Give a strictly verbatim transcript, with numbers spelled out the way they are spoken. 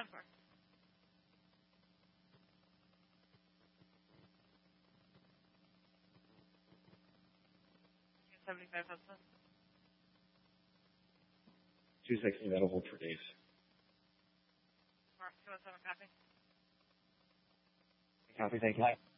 ten four. seventy-five Hudson. two sixty, that'll hold for days. Mark, two one seven, copy. Copy, thank you.